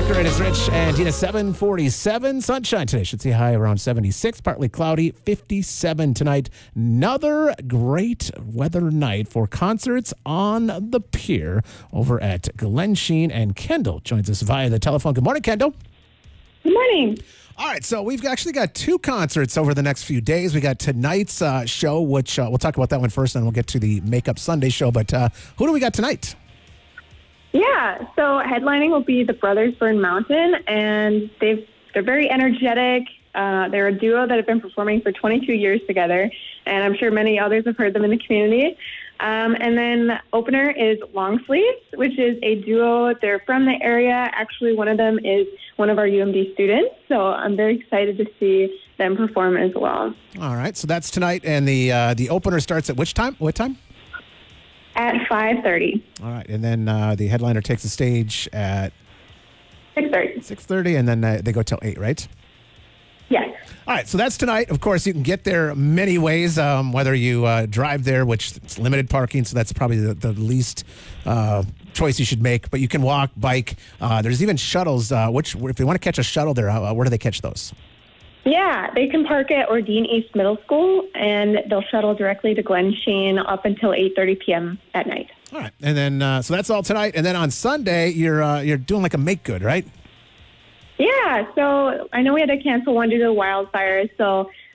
Masquerade is Rich and Tina 747. Sunshine today. Should see high around 76. Partly cloudy, 57 tonight. Another great weather night for concerts on the pier over at Glen Sheen. And Kendall joins us via the telephone. Good morning, Kendall. Good morning. All right, so we've actually got two concerts over the next few days. We got tonight's show, which we'll talk about that one first, and we'll get to the Makeup Sunday show. But who do we got tonight? Yeah, so headlining will be the Brothers Burn Mountain, and they're very energetic. They're a duo that have been performing for 22 years together, and I'm sure many others have heard them in the community. And then opener is Long Sleeves, which is a duo. They're from the area. Actually, one of them is one of our UMD students, so I'm very excited to see them perform as well. All right, so that's tonight, and the opener starts at which time? What time? At 5:30. All right, and then the headliner takes the stage at 6:30. 6:30, and then they go till 8, right? Yes. All right, so that's tonight. Of course, you can get there many ways, whether you drive there, which it's limited parking, so that's probably the least choice you should make. But you can walk, bike. There's even shuttles, which if you want to catch a shuttle there, where do they catch those? Yeah, they can park at Ordine East Middle School, and they'll shuttle directly to Glen Sheen up until 8:30 p.m. at night. All right, and then so that's all tonight. And then on Sunday, you're doing like a make good, right? Yeah, so I know we had to cancel one due to the wildfires, so